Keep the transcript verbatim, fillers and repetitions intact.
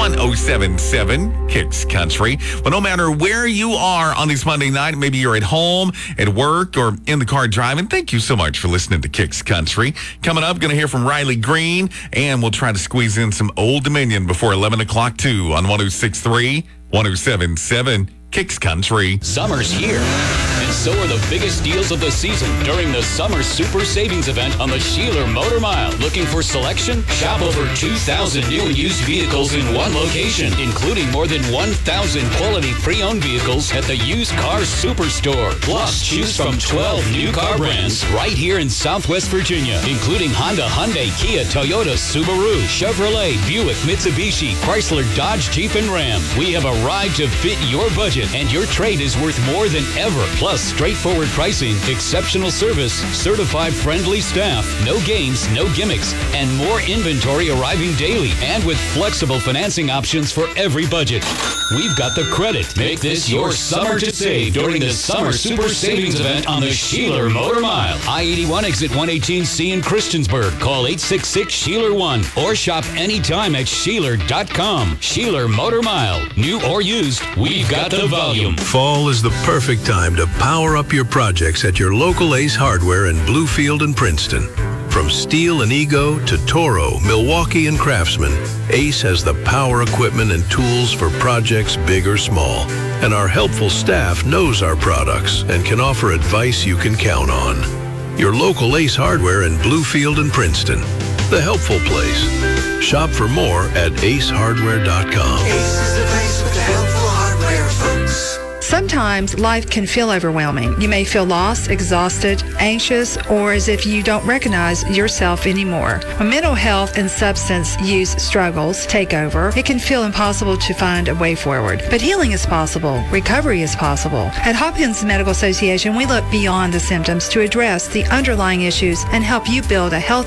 one oh seven point seven Kicks Country. Well, no matter where you are on this Monday night, maybe you're at home, at work, or in the car driving, thank you so much for listening to Kicks Country. Coming up, going to hear from Riley Green, and we'll try to squeeze in some Old Dominion before eleven o'clock, too, on one oh six point three, one oh seven point seven Kicks Country. Summer's here, and so are the biggest deals of the season during the Summer Super Savings Event on the Sheeler Motor Mile. Looking for selection? Shop over two thousand new and used vehicles in one location, including more than one thousand quality pre-owned vehicles at the Used Car Superstore. Plus, choose from twelve new car brands right here in Southwest Virginia, including Honda, Hyundai, Kia, Toyota, Subaru, Chevrolet, Buick, Mitsubishi, Chrysler, Dodge, Jeep, and Ram. We have a ride to fit your budget, and your trade is worth more than ever. Plus, straightforward pricing, exceptional service, certified friendly staff, no games, no gimmicks, and more inventory arriving daily, and with flexible financing options for every budget. We've got the credit. Make this your summer to save during the Summer Super Savings Event on the Sheeler Motor Mile. I eighty-one exit one eighteen C in Christiansburg. Call eight six six, Sheeler one or shop anytime at Sheeler dot com. Sheeler Motor Mile. New or used, we've got the volume. Fall is the perfect time to power up your projects at your local Ace Hardware in Bluefield and Princeton. From Steel and Ego to Toro, Milwaukee, and Craftsman, Ace has the power equipment and tools for projects big or small. And our helpful staff knows our products and can offer advice you can count on. Your local Ace Hardware in Bluefield and Princeton. The helpful place. Shop for more at ace hardware dot com. Ace is the place with the helpful hardware, folks. Sometimes life can feel overwhelming. You may feel lost, exhausted, anxious, or as if you don't recognize yourself anymore. When mental health and substance use struggles take over, it can feel impossible to find a way forward. But healing is possible. Recovery is possible. At Hopkins Medical Association, we look beyond the symptoms to address the underlying issues and help you build a healthy